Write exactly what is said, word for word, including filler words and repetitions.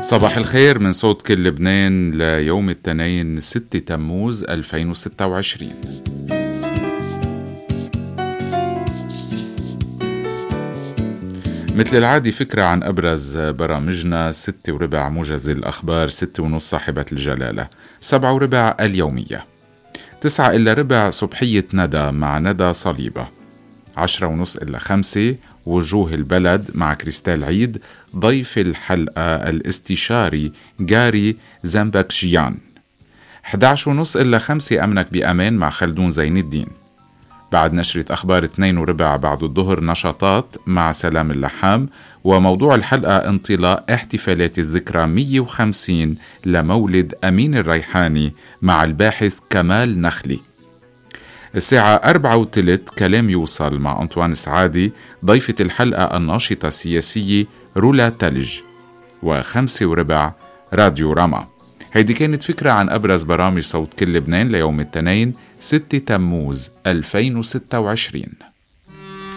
صباح الخير من صوت كل لبنان ليوم الاثنين ستة تموز ألفين وستة وعشرين. مثل العادي فكرة عن أبرز برامجنا: ستة وربع موجز الأخبار، ستة ونص صاحبة الجلالة، سبعة وربع اليومية، تسعة إلا ربع صبحية ندى مع ندى صليبة، عشرة ونص إلا خمسة وجوه البلد مع كريستال عيد، ضيف الحلقة الاستشاري جاري زنبكشيان، إحدى عشر ونص إلا خمسة أمنك بأمان مع خلدون زين الدين. بعد نشرة أخبار اثنين وربع بعد الظهر نشاطات مع سلام اللحام، وموضوع الحلقة انطلاق احتفالات الذكرى مية وخمسين لمولد أمين الريحاني مع الباحث كمال نخلي. الساعة أربعة وثلث كلام يوصل مع أنطوان سعادي، ضيفة الحلقة الناشطة السياسية رولا تلج، وخمسة وربع راديو راما. هيدي كانت فكرة عن أبرز برامج صوت كل لبنان ليوم الاثنين ستة تموز ألفين وستة وعشرين.